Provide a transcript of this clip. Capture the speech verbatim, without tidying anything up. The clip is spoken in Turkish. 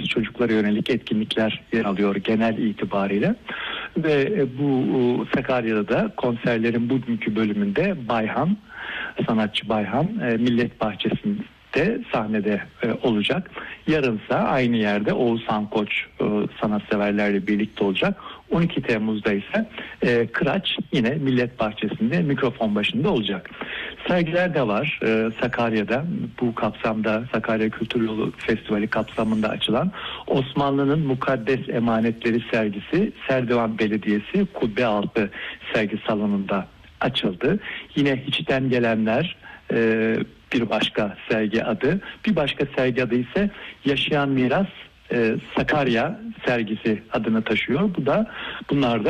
çocuklara yönelik etkinlikler yer alıyor genel itibariyle. Ve bu Sakarya'da da konserlerin bugünkü bölümünde Bayhan, sanatçı Bayhan Millet Bahçesi'nde sahnede olacak. Yarınsa aynı yerde Oğuzhan Koç sanatseverlerle birlikte olacak. on iki Temmuz'da ise Kıraç yine Millet Bahçesi'nde mikrofon başında olacak. Sergiler de var Sakarya'da. Bu kapsamda Sakarya Kültür Yolu Festivali kapsamında açılan Osmanlı'nın Mukaddes Emanetleri sergisi Serdivan Belediyesi Kubbealtı sergi salonunda açıldı. Yine hiçten gelenler bir başka sergi adı. Bir başka sergi adı ise Yaşayan Miras Sakarya sergisi adını taşıyor. Bu da bunlar da